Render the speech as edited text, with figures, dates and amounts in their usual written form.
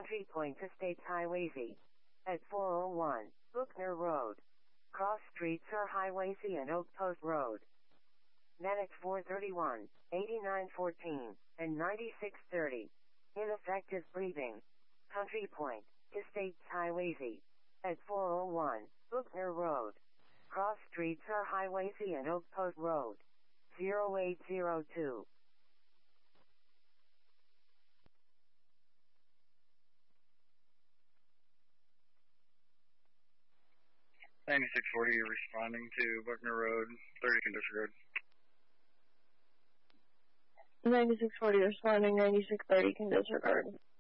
Country Point to States Highway Z. At 401, Buchner Road. Cross streets are Highway Z and Oak Post Road. Manic 431, 8914, and 9630. Ineffective breathing. Country Point to States Highway Z. At 401, Buchner Road. Cross streets are Highway Z and Oak Post Road. 0802. 9640, you're responding to Buckner Road, 30 can disregard. 9640 responding, 9630 can disregard.